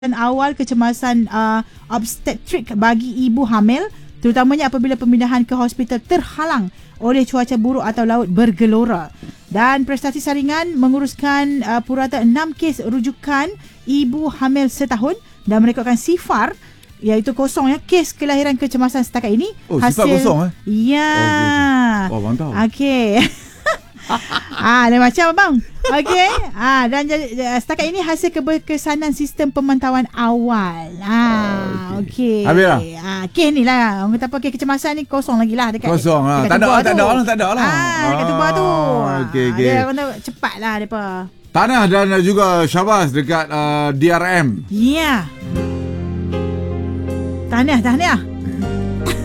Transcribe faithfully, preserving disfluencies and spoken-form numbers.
dan awal kecemasan uh, obstetrik bagi ibu hamil, terutamanya apabila pemindahan ke hospital terhalang oleh cuaca buruk atau laut bergelora. Dan prestasi saringan menguruskan uh, purata enam kes rujukan ibu hamil setahun dan merekodkan sifar iaitu kosong ya kes kelahiran kecemasan setakat ini. Oh, hasil, sifar kosong eh? Ya. Oh, oh mantap. Okey. Ah, lain macam abang. Okey. Ah, dan uh, setakat ini hasil keberkesanan sistem pemantauan awal. Ah, okey. Okay. Habis lah. Ah, kes ni lah. Orang kata apa kes kecemasan ni kosong lagi lah dekat. Kosong lah. Tak ada, tak ada lah, tak ada lah. Ah, dekat tubuh tu. Okey, okey. Dia kata cepat lah depa. Tanah dan juga Syabas dekat uh, D R M. Ya. Yeah. Tahniah, tahniah.